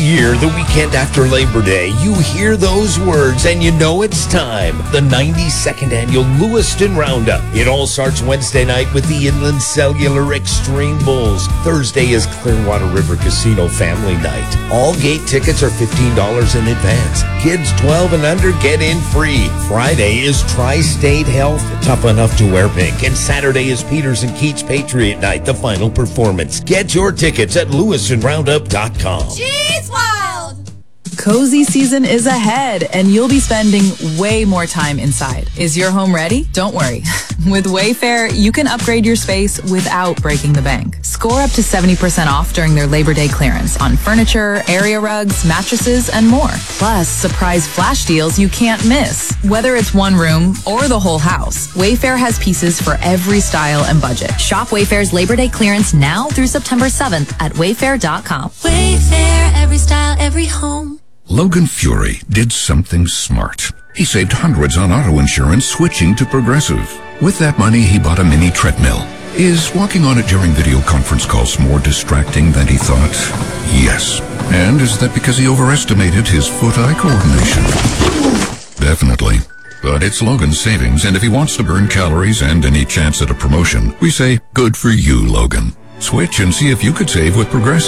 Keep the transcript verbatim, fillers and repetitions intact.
year, the weekend after Labor Day, you hear those words and you know it's time. The ninety-second annual Lewiston Roundup. It all starts Wednesday night with the Inland Cellular Extreme Bulls. Thursday is Clearwater River Casino Family Night. All gate tickets are fifteen dollars in advance. Kids twelve and under get in free. Friday is Tri-State Health, tough enough to wear pink. And Saturday is Peters and Keats Patriot Night, the final performance. Get your tickets at lewiston roundup dot com. Cheese Wild! Cozy season is ahead, and you'll be spending way more time inside. Is your home ready? Don't worry. With Wayfair, you can upgrade your space without breaking the bank. Score up to seventy percent off during their Labor Day clearance on furniture, area rugs, mattresses, and more. Plus, surprise flash deals you can't miss. Whether it's one room or the whole house, Wayfair has pieces for every style and budget. Shop Wayfair's Labor Day clearance now through September seventh at wayfair dot com. Wayfair, every style, every home. Logan Fury did something smart. He saved hundreds on auto insurance switching to Progressive. With that money, he bought a mini treadmill. Is walking on it during video conference calls more distracting than he thought? Yes. And is that because he overestimated his foot-eye coordination? Definitely. But it's Logan's savings, and if he wants to burn calories and any chance at a promotion, we say, good for you, Logan. Switch and see if you could save with Progressive.